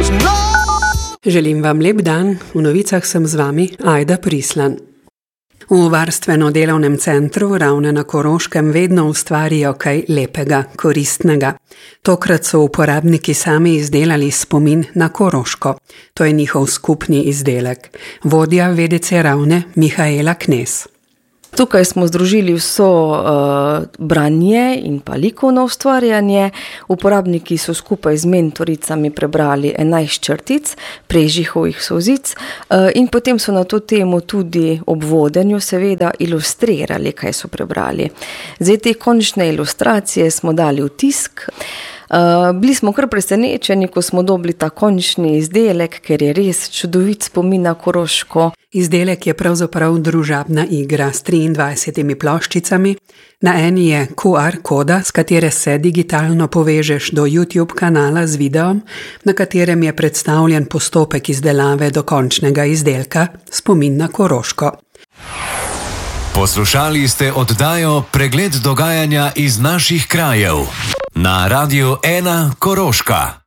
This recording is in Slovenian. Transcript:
Želim vam lep dan, v novicah sem z vami Ajda Prislan. V varstveno-delovnem centru Ravne na Koroškem vedno ustvarijo kaj lepega, koristnega. Tokrat so uporabniki sami izdelali spomin na Koroško. To je njihov skupni izdelek. Vodja VDC Ravne Mihaela Knez. Tukaj smo združili vso branje in pa likovno ustvarjanje. Uporabniki so skupaj z mentoricami prebrali 11 črtic, Prežihovih solzic, in potem so na to temo tudi ob vodenju seveda ilustrirali, kaj so prebrali. Zdaj te končne ilustracije smo dali v tisk. Bili smo kar presenečeni, ko smo dobili ta končni izdelek, ker je res čudovit spomin na Koroško. Izdelek je pravzaprav družabna igra s 23 ploščicami. Na eni je QR koda, s katere se digitalno povežeš do YouTube kanala z videom, na katerem je predstavljen postopek izdelave do končnega izdelka, spomin na Koroško. Poslušali ste oddajo Pregled dogajanja iz naših krajev na Radiu 1 Koroška.